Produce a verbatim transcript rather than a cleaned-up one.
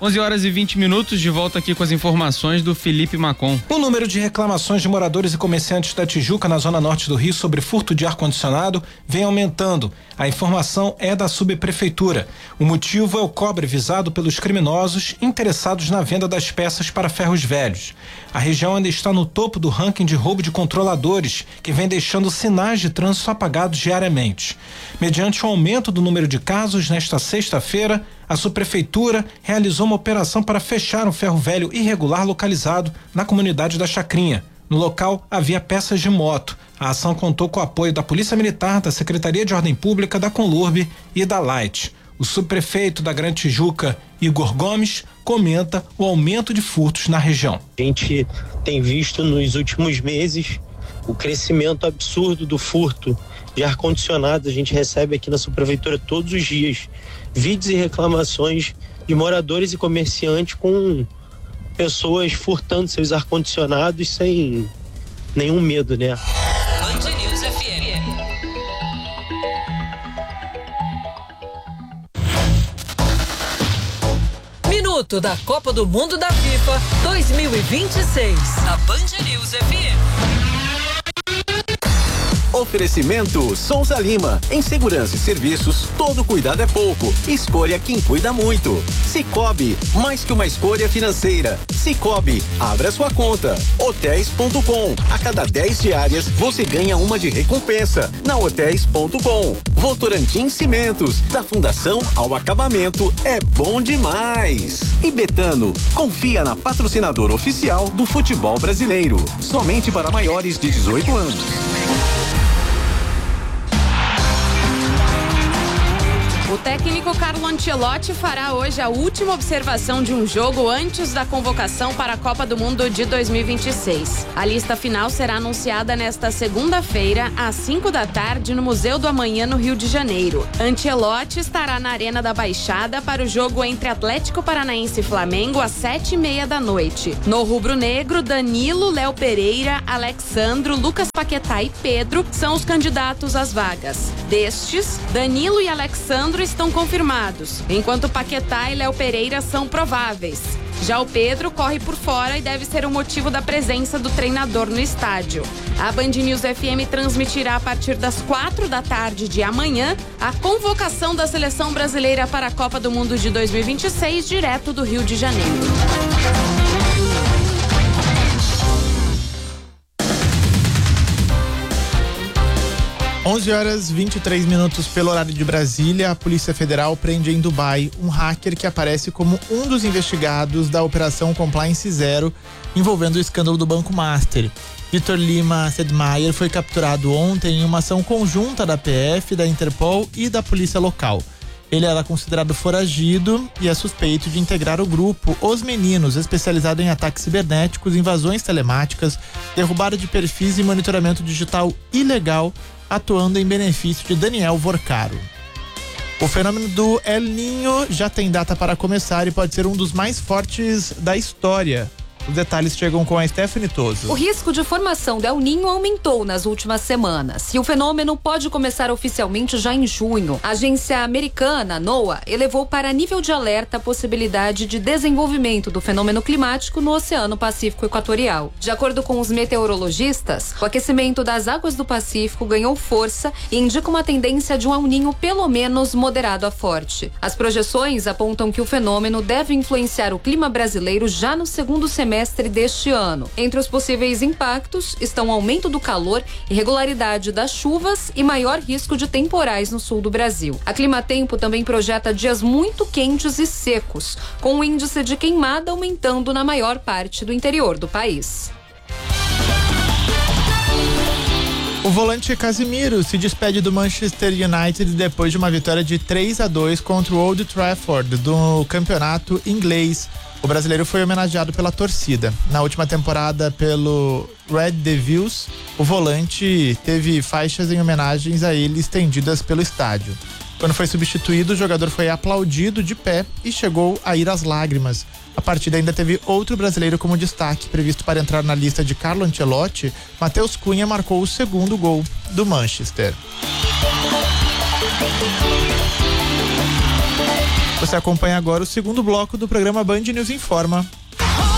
onze horas e vinte minutos, de volta aqui com as informações do Felipe Macon. O número de reclamações de moradores e comerciantes da Tijuca, na zona norte do Rio, sobre furto de ar-condicionado vem aumentando. A informação é da subprefeitura. O motivo é o cobre visado pelos criminosos interessados na venda das peças para ferros velhos. A região ainda está no topo do ranking de roubo de controladores, que vem deixando sinais de trânsito apagados diariamente. Mediante o aumento do número de casos, nesta sexta-feira, a subprefeitura realizou uma operação para fechar um ferro velho irregular localizado na comunidade da Chacrinha. No local havia peças de moto. A ação contou com o apoio da Polícia Militar, da Secretaria de Ordem Pública, da Conlurb e da Light. O subprefeito da Grande Tijuca, Igor Gomes, comenta o aumento de furtos na região. A gente tem visto nos últimos meses o crescimento absurdo do furto de ar-condicionado. A gente recebe aqui na subprefeitura todos os dias vídeos e reclamações de moradores e comerciantes com pessoas furtando seus ar-condicionados sem nenhum medo, né? Band News F M. Minuto da Copa do Mundo da FIFA dois mil e vinte e seis. Na Band News F M. Oferecimento Souza Lima. Em segurança e serviços, todo cuidado é pouco. Escolha quem cuida muito. Cicobi, mais que uma escolha financeira. Cicobi, abra sua conta. Hotéis ponto com. A cada dez diárias, você ganha uma de recompensa. Na Hotéis ponto com. Votorantim Cimentos. Da fundação ao acabamento, é bom demais. E Betano, confia na patrocinadora oficial do futebol brasileiro. Somente para maiores de dezoito anos. O técnico Carlo Ancelotti fará hoje a última observação de um jogo antes da convocação para a Copa do Mundo de dois mil e vinte e seis. A lista final será anunciada nesta segunda-feira, às cinco da tarde, no Museu do Amanhã, no Rio de Janeiro. Ancelotti estará na Arena da Baixada para o jogo entre Atlético Paranaense e Flamengo às sete e meia da noite. No rubro-negro, Danilo, Léo Pereira, Alexandro, Lucas Paquetá e Pedro são os candidatos às vagas. Destes, Danilo e Alexandro estão confirmados, enquanto Paquetá e Léo Pereira são prováveis. Já o Pedro corre por fora e deve ser o motivo da presença do treinador no estádio. A Band News F M transmitirá a partir das quatro da tarde de amanhã a convocação da seleção brasileira para a Copa do Mundo de dois mil e vinte e seis, direto do Rio de Janeiro. onze horas e vinte e três minutos pelo horário de Brasília, a Polícia Federal prende em Dubai um hacker que aparece como um dos investigados da Operação Compliance Zero envolvendo o escândalo do Banco Master. Vitor Lima Sedmaier foi capturado ontem em uma ação conjunta da P F, da Interpol e da polícia local. Ele era considerado foragido e é suspeito de integrar o grupo Os Meninos, especializado em ataques cibernéticos, invasões telemáticas, derrubada de perfis e monitoramento digital ilegal, atuando em benefício de Daniel Vorcaro. O fenômeno do El Niño já tem data para começar e pode ser um dos mais fortes da história. Os detalhes chegam com a Stephanie Toso. O risco de formação do El Niño aumentou nas últimas semanas e o fenômeno pode começar oficialmente já em junho. A agência americana NOAA elevou para nível de alerta a possibilidade de desenvolvimento do fenômeno climático no Oceano Pacífico Equatorial. De acordo com os meteorologistas, o aquecimento das águas do Pacífico ganhou força e indica uma tendência de um El Niño pelo menos moderado a forte. As projeções apontam que o fenômeno deve influenciar o clima brasileiro já no segundo semestre deste ano. Entre os possíveis impactos estão o aumento do calor, irregularidade das chuvas e maior risco de temporais no sul do Brasil. A Climatempo também projeta dias muito quentes e secos, com o índice de queimada aumentando na maior parte do interior do país. O volante Casemiro se despede do Manchester United depois de uma vitória de três a dois contra o Old Trafford do campeonato inglês. O brasileiro foi homenageado pela torcida. Na última temporada pelo Red Devils, o volante teve faixas em homenagens a ele estendidas pelo estádio. Quando foi substituído, o jogador foi aplaudido de pé e chegou a ir às lágrimas. A partida ainda teve outro brasileiro como destaque, previsto para entrar na lista de Carlo Ancelotti. Matheus Cunha marcou o segundo gol do Manchester. Você acompanha agora o segundo bloco do programa Band News Informa.